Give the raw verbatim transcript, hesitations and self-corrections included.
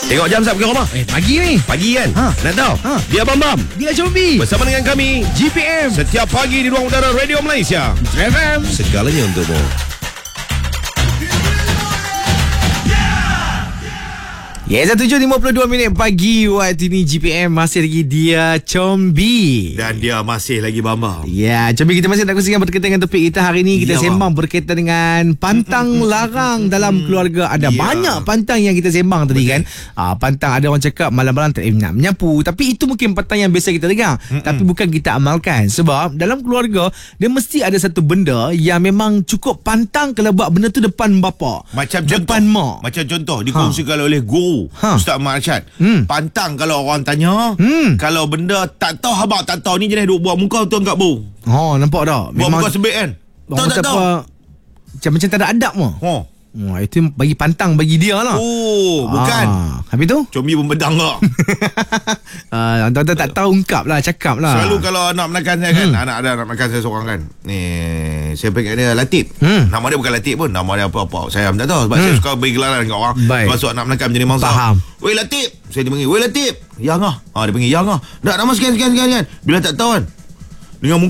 Tengok jam sat pergi rumah. Eh, pagi ni. Pagi kan? Ha. Nak tahu? Ha. Dia Bam Bam. Dia Combi. Bersama dengan kami G P M. setiap pagi di ruang udara Radio Malaysia. F M. Segalanya untukmu. Ya, yes, tujuh lima puluh dua minit pagi waktu ini G P M masih lagi dia Combi. Dan dia masih lagi Bam Bam. Ya, Combi, kita masih nak kongsikan berkaitan dengan topik kita hari ini. Kita Ya, sembang berkaitan dengan pantang larang dalam keluarga. Ada Ya. banyak pantang yang kita sembang tadi kan. Ah, pantang ada orang cakap malam-malam tak boleh nak menyapu. Tapi itu mungkin pantang yang biasa kita dengar. Mm-mm. Tapi bukan kita amalkan. Sebab dalam keluarga, dia mesti ada satu benda yang memang cukup pantang kalau buat benda tu depan bapa. Macam depan contoh, mak. Macam contoh dikongsikan ha. oleh guru Ha. Ustaz Mak Arsyad. Hmm. Pantang kalau orang tanya, Hmm. kalau benda tak tahu habaq tak tahu, ni jenis duk buat muka betul kat bu. Oh, nampak tak? Buat muka sebik kan. Orang Tahu tak kata tahu. apa, Macam macam tak ada adab mah. Oh. Oh, itu bagi pantang bagi dia lah. Oh, bukan. Ah, habis tu? Combi pun bedang tak. Ah, tuan-tuan tak tahu ungkap lah, cakap lah. Selalu kalau anak menakan saya kan, hmm. anak ada anak menakan saya seorang kan. Ni saya panggil dia Latif. Hmm. Nama dia bukan Latif pun, nama dia apa-apa. Saya tak tahu sebab hmm. saya suka beri gelaran dengan orang. Baik. Masuk anak menakan menjadi mangsa. Faham. Weh Latif. Saya dia panggil, "Weh Latif." Yang ah. Ah dia panggil yang ah. Dak nama sekian sekian sekian kan. Bila tak tahu kan. Dengan